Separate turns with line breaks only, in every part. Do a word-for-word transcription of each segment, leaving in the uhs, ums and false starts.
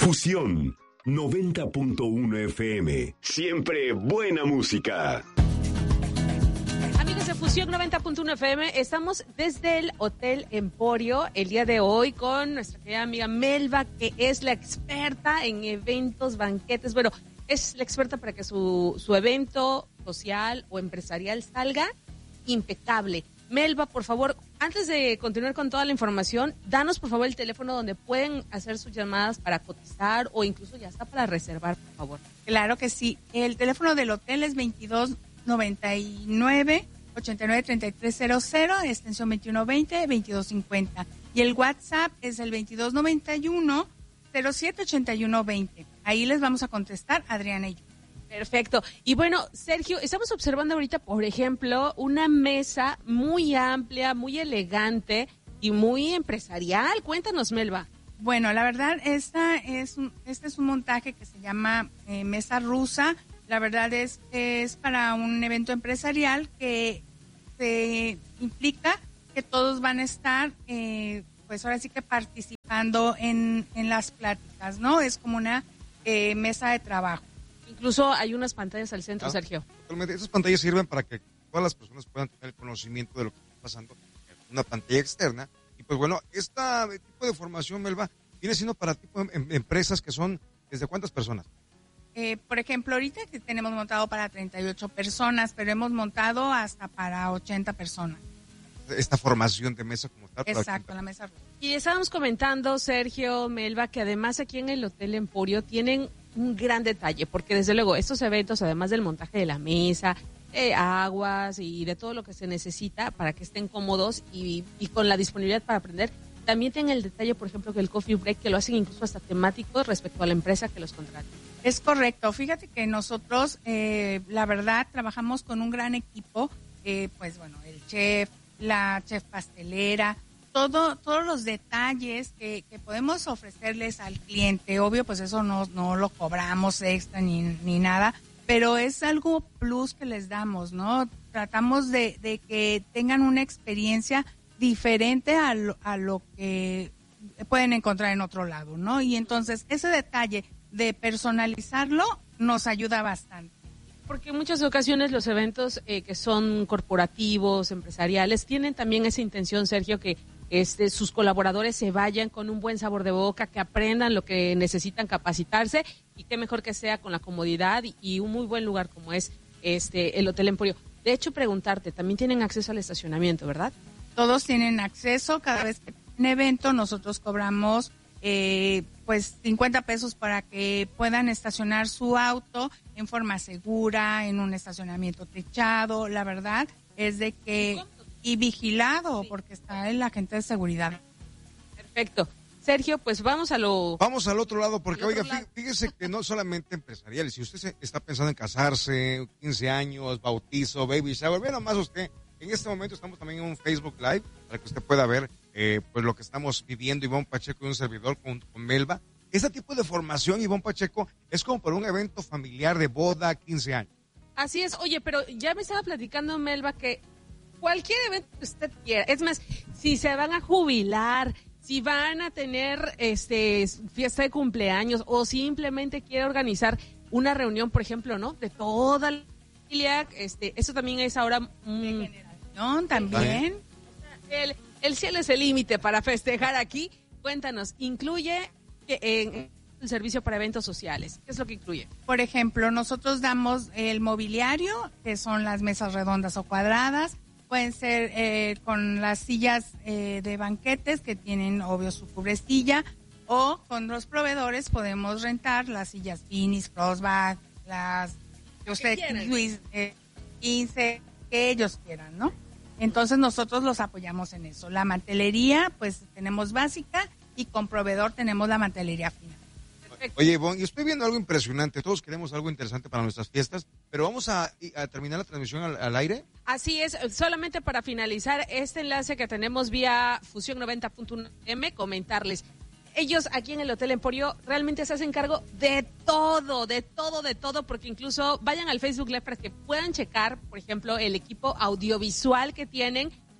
Fusión noventa punto uno F M. Siempre buena música.
Amigos de Fusión noventa punto uno F M, estamos desde el Hotel Emporio el día de hoy con nuestra querida amiga Melba, que es la experta en eventos, banquetes. Bueno, es la experta para que su, su evento social o empresarial salga impecable. Melba, por favor, antes de continuar con toda la información, danos por favor el teléfono donde pueden hacer sus llamadas para cotizar o incluso ya está para reservar, por favor.
Claro que sí. El teléfono del hotel es veintidós noventa y nueve, ochenta y nueve, treinta y tres cero cero, extensión veintiuno veinte, veintidós cincuenta. Y el WhatsApp es el veintidós noventa y uno, cero siete ochenta y uno veinte. Ahí les vamos a contestar Adriana y yo.
Perfecto. Y bueno, Sergio, estamos observando ahorita, por ejemplo, una mesa muy amplia, muy elegante y muy empresarial. Cuéntanos, Melba.
Bueno, la verdad, esta es un, este es un montaje que se llama eh, mesa rusa. La verdad es, es para un evento empresarial que se implica que todos van a estar, eh, pues ahora sí que participando en, en las pláticas, ¿no? Es como una eh, mesa de trabajo.
Incluso hay unas pantallas al centro, ah, Sergio.
Totalmente. Esas pantallas sirven para que todas las personas puedan tener el conocimiento de lo que está pasando en una pantalla externa. Y pues bueno, este tipo de formación, Melba, viene siendo para tipo de em- empresas que son, ¿desde cuántas personas?
Eh, por ejemplo, ahorita que tenemos montado para treinta y ocho personas, pero hemos montado hasta para ochenta personas.
Esta formación de mesa como tal.
Exacto, la mesa rusa.
Y estábamos comentando, Sergio, Melba, que además aquí en el Hotel Emporio tienen un gran detalle, porque desde luego estos eventos, además del montaje de la mesa, eh, aguas y de todo lo que se necesita para que estén cómodos y, y con la disponibilidad para aprender, también tienen el detalle, por ejemplo, que el coffee break, que lo hacen incluso hasta temático respecto a la empresa que los contrata.
Es correcto. Fíjate que nosotros, eh, la verdad, trabajamos con un gran equipo, eh, pues bueno, el chef, la chef pastelera, todo, todos los detalles que, que podemos ofrecerles al cliente. Obvio, pues eso no, no lo cobramos extra ni, ni nada, pero es algo plus que les damos, ¿no? Tratamos de, de que tengan una experiencia diferente a lo, a lo que pueden encontrar en otro lado, ¿no? Y entonces ese detalle de personalizarlo nos ayuda bastante.
Porque en muchas ocasiones los eventos eh, que son corporativos, empresariales, tienen también esa intención, Sergio, que este, sus colaboradores se vayan con un buen sabor de boca, que aprendan lo que necesitan capacitarse y qué mejor que sea con la comodidad y, y un muy buen lugar como es este el Hotel Emporio. De hecho, preguntarte, también tienen acceso al estacionamiento, ¿verdad?
Todos tienen acceso. Cada vez que hay un evento nosotros cobramos eh, pues cincuenta pesos para que puedan estacionar su auto en forma segura, en un estacionamiento techado. La verdad es de que... y vigilado, sí, porque está el agente de seguridad.
Perfecto. Sergio, pues vamos a lo...
Vamos al otro lado, porque
otro
oiga,
lado.
fíjese que no solamente empresariales, si usted se está pensando en casarse, quince años, bautizo, baby shower, ve nomás usted, en este momento estamos también en un Facebook Live, para que usted pueda ver eh, pues lo que estamos viviendo, Ivonne Pacheco y un servidor con, con Melba. Este tipo de formación, Ivonne Pacheco, es como para un evento familiar de boda, quince años.
Así es. Oye, pero ya me estaba platicando Melba que cualquier evento que usted quiera, es más, si se van a jubilar, si van a tener este fiesta de cumpleaños o simplemente quiere organizar una reunión, por ejemplo, ¿no? De toda la familia, este, eso también es ahora... Mm,
de generación también.
El, el cielo es el límite para festejar aquí. Cuéntanos, ¿incluye que, en el servicio para eventos sociales? ¿Qué es lo que incluye?
Por ejemplo, nosotros damos el mobiliario, que son las mesas redondas o cuadradas. Pueden ser eh, con las sillas eh, de banquetes que tienen, obvio, su cubrecilla, o con los proveedores podemos rentar las sillas Finis, Frostback, las que usted, Luis, eh, quince, que ellos quieran, ¿no? Entonces nosotros los apoyamos en eso. La mantelería, pues tenemos básica y con proveedor tenemos la mantelería fina.
Perfecto. Oye, Ivonne, yo estoy viendo algo impresionante. Todos queremos algo interesante para nuestras fiestas, pero vamos a, a terminar la transmisión al, al aire.
Así es, solamente para finalizar este enlace que tenemos vía Fusión noventa punto uno M, comentarles. Ellos aquí en el Hotel Emporio realmente se hacen cargo de todo, de todo, de todo, porque incluso vayan al Facebook Live para que puedan checar, por ejemplo, el equipo audiovisual que tienen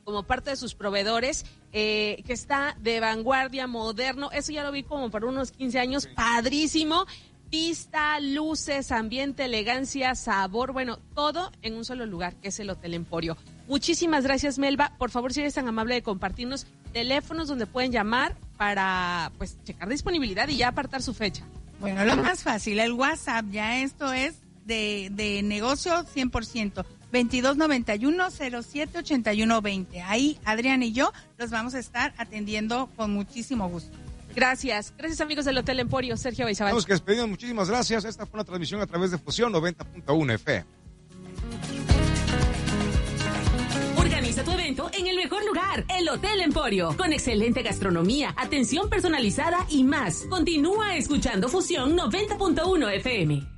como parte de sus proveedores, eh, que está de vanguardia, moderno. Eso ya lo vi como para unos quince años, sí. Padrísimo. Pista, luces, ambiente, elegancia, sabor, bueno, todo en un solo lugar, que es el Hotel Emporio. Muchísimas gracias, Melba. Por favor, si eres tan amable de compartirnos teléfonos donde pueden llamar para, pues, checar disponibilidad y ya apartar su fecha.
Bueno, lo más fácil, el WhatsApp, ya esto es de, de negocio cien por ciento. veintidós noventa y uno, cero siete ochenta y uno veinte. Ahí Adrián y yo los vamos a estar atendiendo con muchísimo gusto.
Gracias. Gracias, amigos del Hotel Emporio. Sergio Baizabal.
Tenemos que despedirnos. Muchísimas gracias. Esta fue una transmisión a través de Fusión noventa punto uno F M.
Organiza tu evento en el mejor lugar, el Hotel Emporio, con excelente gastronomía, atención personalizada y más. Continúa escuchando Fusión noventa punto uno F M.